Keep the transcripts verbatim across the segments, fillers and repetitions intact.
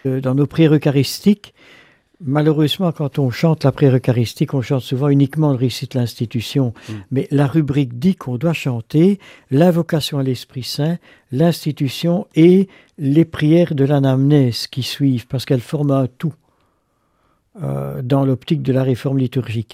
Euh, dans nos prières eucharistiques, malheureusement, quand on chante la prière eucharistique, on chante souvent uniquement le récit de l'institution. Mmh. Mais la rubrique dit qu'on doit chanter l'invocation à l'Esprit Saint, l'institution et les prières de l'anamnèse qui suivent, parce qu'elles forment un tout euh, dans l'optique de la réforme liturgique.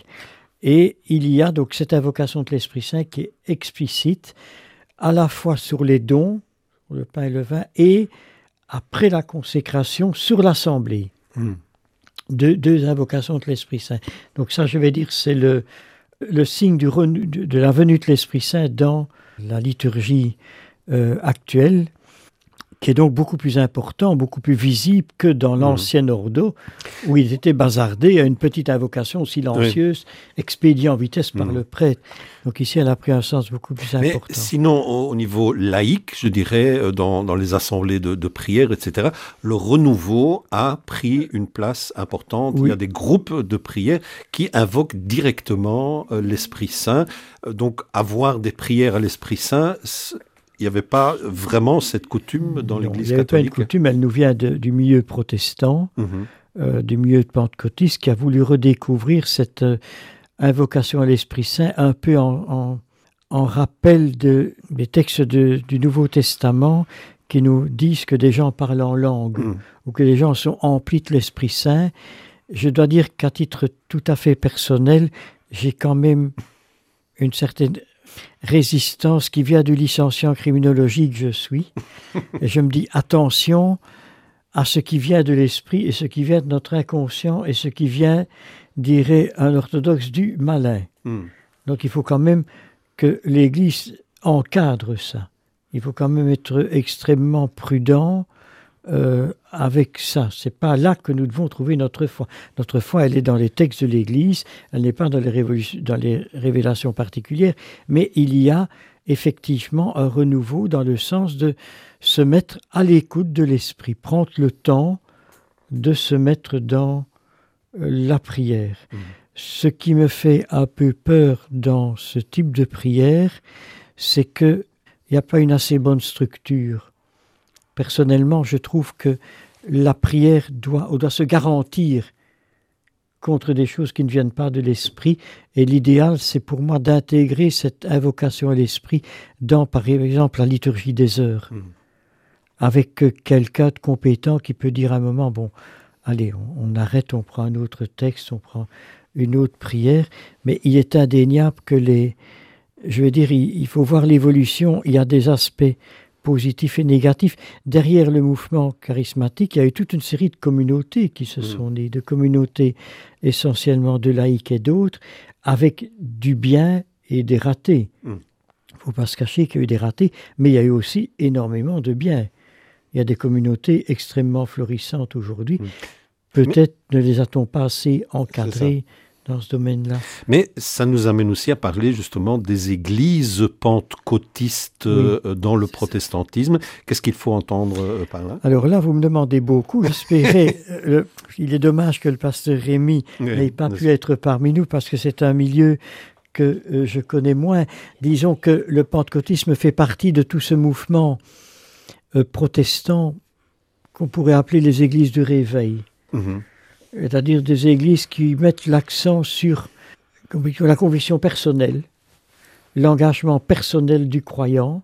Et il y a donc cette invocation de l'Esprit Saint qui est explicite, à la fois sur les dons, sur le pain et le vin, et après la consécration sur l'assemblée. Mmh. De, deux invocations de l'Esprit Saint. Donc ça, je vais dire, c'est le, le signe du renou, de, de la venue de l'Esprit Saint dans la liturgie euh, actuelle, qui est donc beaucoup plus important, beaucoup plus visible que dans mmh. l'ancien ordo, où il était bazardé à une petite invocation silencieuse, oui. expédiée en vitesse par mmh. le prêtre. Donc ici, elle a pris un sens beaucoup plus important. Mais sinon, au niveau laïque, je dirais, dans, dans les assemblées de, de prière, et cetera, le renouveau a pris une place importante. Oui. Il y a des groupes de prière qui invoquent directement euh, l'Esprit Saint. Donc, avoir des prières à l'Esprit Saint... Il n'y avait pas vraiment cette coutume dans non, l'Église catholique. Il n'y avait pas une coutume, elle nous vient de, du milieu protestant, mmh. euh, du milieu pentecôtiste, qui a voulu redécouvrir cette euh, invocation à l'Esprit Saint un peu en, en, en rappel de, des textes de, du Nouveau Testament qui nous disent que des gens parlent en langue mmh. ou que les gens sont emplis de l'Esprit Saint. Je dois dire qu'à titre tout à fait personnel, j'ai quand même une certaine... résistance qui vient du licencié en criminologie que je suis. Et je me dis attention à ce qui vient de l'esprit et ce qui vient de notre inconscient et ce qui vient, dirait un orthodoxe, du malin. Mm. Donc il faut quand même que l'Église encadre ça. Il faut quand même être extrêmement prudent euh, avec ça. C'est pas là que nous devons trouver notre foi. Notre foi, elle est dans les textes de l'Église, elle n'est pas dans les, révolu- dans les révélations particulières, mais il y a effectivement un renouveau dans le sens de se mettre à l'écoute de l'Esprit, prendre le temps de se mettre dans euh, la prière. Mmh. Ce qui me fait un peu peur dans ce type de prière, c'est qu'il n'y a pas une assez bonne structure. Personnellement, je trouve que la prière doit, doit se garantir contre des choses qui ne viennent pas de l'esprit. Et l'idéal, c'est pour moi d'intégrer cette invocation à l'esprit dans, par exemple, la liturgie des heures. Mmh. Avec quelqu'un de compétent qui peut dire à un moment, bon, allez, on, on arrête, on prend un autre texte, on prend une autre prière. Mais il est indéniable que les... Je veux dire, il, il faut voir l'évolution. Il y a des aspects positifs et négatifs. Derrière le mouvement charismatique, il y a eu toute une série de communautés qui se mmh. sont nées, de communautés essentiellement de laïcs et d'autres, avec du bien et des ratés. Il mmh. ne faut pas se cacher qu'il y a eu des ratés, mais il y a eu aussi énormément de bien. Il y a des communautés extrêmement florissantes aujourd'hui. Mmh. Peut-être mais... ne les a-t-on pas assez encadrées dans ce domaine-là. Mais ça nous amène aussi à parler justement des églises pentecôtistes oui, euh, dans le protestantisme. Ça. Qu'est-ce qu'il faut entendre euh, par là? Alors là, vous me demandez beaucoup. J'espérais... euh, il est dommage que le pasteur Rémy oui, n'ait pas pu être parmi nous parce que c'est un milieu que euh, je connais moins. Disons que le pentecôtisme fait partie de tout ce mouvement euh, protestant qu'on pourrait appeler les églises du réveil. Mm-hmm. C'est-à-dire des églises qui mettent l'accent sur la conviction personnelle, l'engagement personnel du croyant,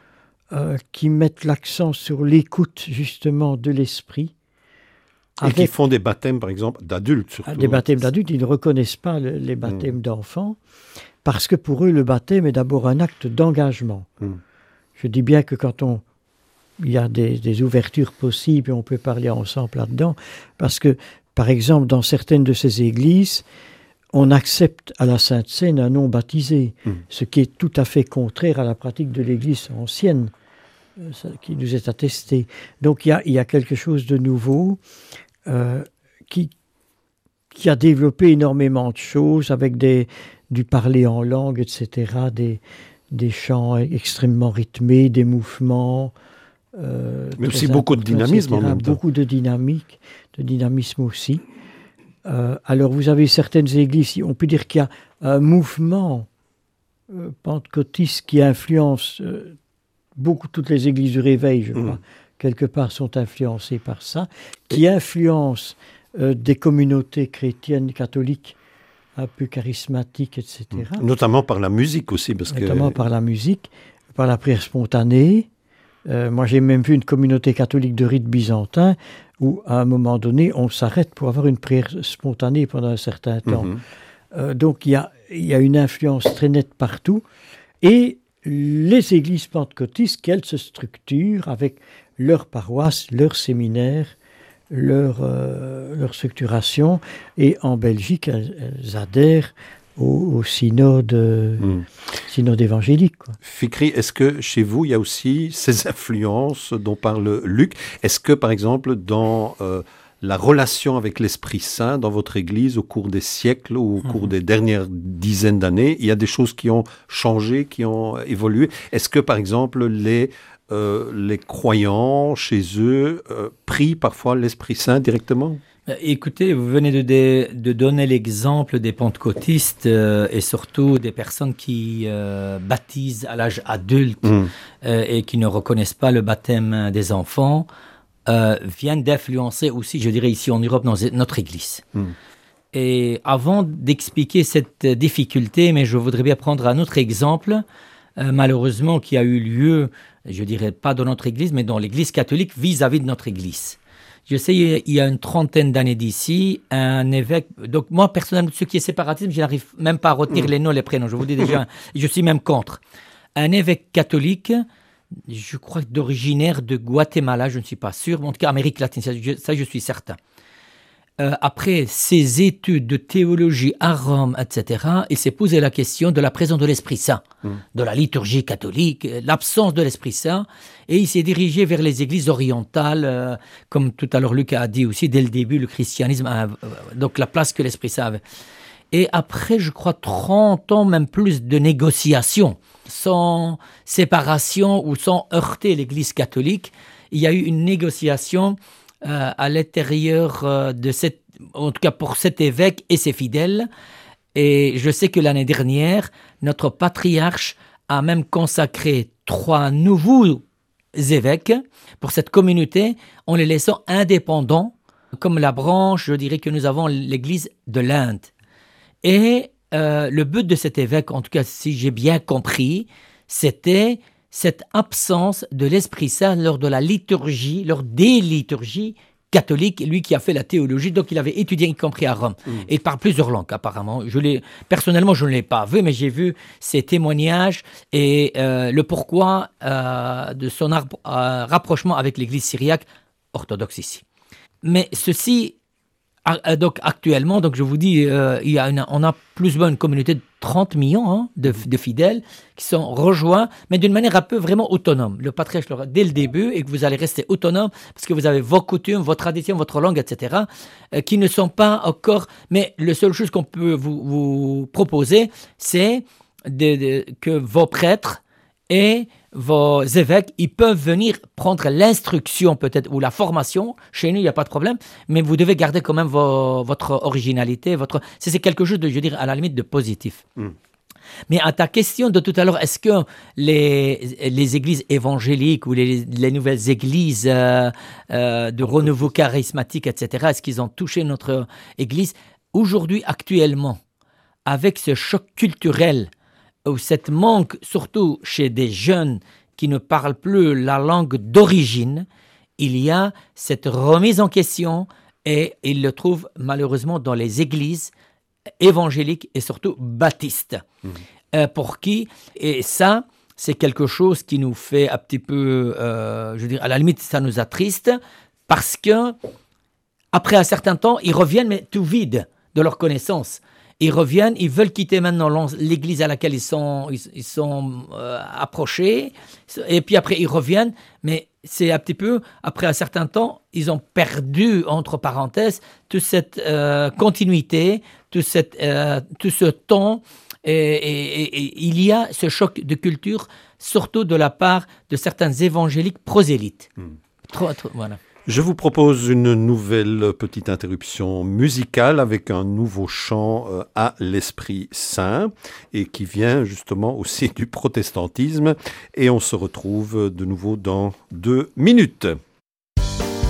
euh, qui mettent l'accent sur l'écoute justement de l'esprit. Avec, et qui font des baptêmes, par exemple, d'adultes surtout. Des baptêmes d'adultes, ils ne reconnaissent pas le, les baptêmes mmh. d'enfants, parce que pour eux, le baptême est d'abord un acte d'engagement. Mmh. Je dis bien que quand on... il y a des, des ouvertures possibles, et on peut parler ensemble là-dedans, parce que par exemple, dans certaines de ces églises, on accepte à la Sainte Seine un non baptisé, mmh. ce qui est tout à fait contraire à la pratique de l'Église ancienne, euh, qui nous est attestée. Donc il y a, il y a quelque chose de nouveau euh, qui, qui a développé énormément de choses, avec des, du parler en langue, et cetera, des, des chants extrêmement rythmés, des mouvements... Euh, mais aussi beaucoup de dynamisme en même temps. Beaucoup de dynamique, de dynamisme aussi. Euh, alors vous avez certaines églises, on peut dire qu'il y a un mouvement euh, pentecôtiste qui influence euh, beaucoup toutes les églises du réveil, je crois, mmh. quelque part, sont influencés par ça, qui influencent euh, des communautés chrétiennes, catholiques, un peu charismatiques, et cetera. Notamment par la musique aussi. Parce Notamment que... par la musique, par la prière spontanée. Euh, moi, j'ai même vu une communauté catholique de rite byzantin où, à un moment donné, on s'arrête pour avoir une prière spontanée pendant un certain temps. Mm-hmm. Euh, donc, il y a, y a une influence très nette partout. Et les églises pentecôtistes, qu'elles se structurent avec leur paroisse, leur séminaire, leur, euh, leur structuration. Et en Belgique, elles, elles adhèrent au, au synode, mm. synode évangélique. Quoi. Fikri, est-ce que chez vous, il y a aussi ces influences dont parle Luc? Est-ce que, par exemple, dans euh, la relation avec l'Esprit Saint, dans votre Église, au cours des siècles ou au cours mm. des dernières dizaines d'années, il y a des choses qui ont changé, qui ont évolué? Est-ce que, par exemple, les... Euh, les croyants chez eux euh, prient parfois l'Esprit Saint directement? Écoutez, vous venez de, de, de donner l'exemple des pentecôtistes euh, et surtout des personnes qui euh, baptisent à l'âge adulte mmh. euh, et qui ne reconnaissent pas le baptême des enfants, euh, viennent d'influencer aussi, je dirais ici en Europe, dans notre Église. Mmh. Et avant d'expliquer cette difficulté, mais je voudrais bien prendre un autre exemple, euh, malheureusement, qui a eu lieu, je dirais pas dans notre Église, mais dans l'Église catholique vis-à-vis de notre Église. Je sais, il y a une trentaine d'années d'ici, un évêque... Donc moi, personnellement, ce qui est séparatisme, je n'arrive même pas à retenir mmh. les noms, les prénoms. Je vous dis déjà, je suis même contre. Un évêque catholique, je crois d'originaire de Guatemala, je ne suis pas sûr, mais en tout cas Amérique latine, ça je, ça, je suis certain. Euh, après ses études de théologie à Rome, et cetera, il s'est posé la question de la présence de l'Esprit Saint, mmh. de la liturgie catholique, l'absence de l'Esprit Saint, et il s'est dirigé vers les églises orientales, euh, comme tout à l'heure Luc a dit aussi, dès le début, le christianisme, a, euh, donc la place que l'Esprit Saint avait. Et après, je crois, trente ans, même plus de négociations, sans séparation ou sans heurter l'Église catholique, il y a eu une négociation Euh, à l'intérieur euh, de cette, en tout cas pour cet évêque et ses fidèles. Et je sais que l'année dernière, notre patriarche a même consacré trois nouveaux évêques pour cette communauté en les laissant indépendants, comme la branche, je dirais que nous avons l'Église de l'Inde. Et euh, le but de cet évêque, en tout cas si j'ai bien compris, c'était cette absence de l'Esprit Saint lors de la liturgie, lors des liturgies catholiques, lui qui a fait la théologie, donc il avait étudié y compris à Rome. Mmh. Et il parle plusieurs langues apparemment. Je l'ai, personnellement, je ne l'ai pas vu, mais j'ai vu ses témoignages et euh, le pourquoi euh, de son ar- euh, rapprochement avec l'Église syriaque orthodoxe ici. Mais ceci, euh, donc actuellement, donc je vous dis, euh, il y a une, on a plus ou moins une communauté de trente millions hein, de, de fidèles qui sont rejoints, mais d'une manière un peu vraiment autonome. Le patriarche leur a dès le début, et que vous allez rester autonome parce que vous avez vos coutumes, vos traditions, votre langue, et cetera, euh, qui ne sont pas encore... Mais la seule chose qu'on peut vous, vous proposer, c'est de, de, que vos prêtres et vos évêques, ils peuvent venir prendre l'instruction peut-être, ou la formation. Chez nous, il n'y a pas de problème, mais vous devez garder quand même vos, votre originalité. Votre... C'est, c'est quelque chose de, je veux dire, à la limite de positif. Mm. Mais à ta question de tout à l'heure, est-ce que les, les églises évangéliques ou les, les nouvelles églises euh, euh, de renouveau charismatique, et cetera, est-ce qu'ils ont touché notre église? Aujourd'hui, actuellement, avec ce choc culturel, ou cette manque, surtout chez des jeunes qui ne parlent plus la langue d'origine, il y a cette remise en question et ils le trouvent malheureusement dans les églises évangéliques et surtout baptistes. Mmh. Euh, pour qui, et ça, c'est quelque chose qui nous fait un petit peu, euh, je veux dire, à la limite, ça nous attriste parce que après un certain temps, ils reviennent mais tout vides de leur connaissance. Ils reviennent, ils veulent quitter maintenant l'église à laquelle ils sont, ils, ils sont euh, approchés, et puis après ils reviennent, mais c'est un petit peu, après un certain temps, ils ont perdu, entre parenthèses, toute cette euh, continuité, tout, cette, euh, tout ce temps, et, et, et, et il y a ce choc de culture, surtout de la part de certains évangéliques prosélytes. Mmh. Trop, trop, voilà. Je vous propose une nouvelle petite interruption musicale avec un nouveau chant euh, à l'Esprit Saint et qui vient justement aussi du protestantisme. Et on se retrouve de nouveau dans deux minutes.